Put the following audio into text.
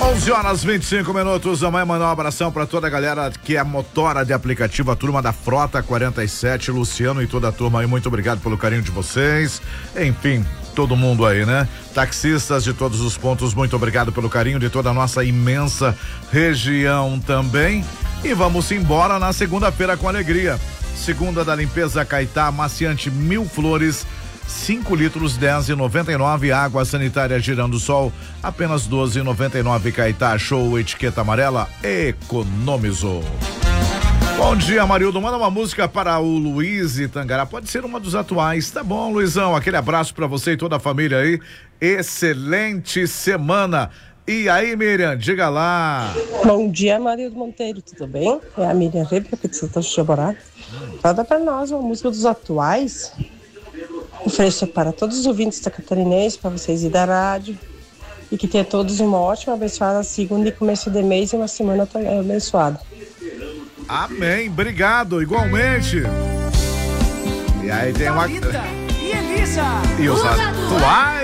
11h25. Amanhã mandar um abração pra toda a galera que é motora de aplicativo, a turma da Frota 47, Luciano e toda a turma aí, muito obrigado pelo carinho de vocês. Enfim, todo mundo aí, né? Taxistas de todos os pontos, muito obrigado pelo carinho de toda a nossa imensa região também. E vamos embora na segunda-feira com alegria. Segunda da limpeza Caetá, amaciante 1000 Flores, 5 litros, 10,99. Água sanitária Girando Sol, apenas 12,99. Caetá, show, etiqueta amarela, economizou. Bom dia, Marildo. Manda uma música para o Luiz e Tangará. Pode ser uma dos atuais. Tá bom, Luizão. Aquele abraço para você e toda a família aí. Excelente semana. E aí, Miriam, diga lá. Bom dia, Marildo Monteiro, tudo bem? É a Miriam Rebeca aqui de Santa Jaborá. Roda para nós uma música dos atuais. Ofereço para todos os ouvintes da Catarinense, para vocês e da rádio. E que tenha todos uma ótima, abençoada segunda e começo de mês e uma semana abençoada. Amém, obrigado, igualmente. E aí tem uma... E Elisa. E os atuais.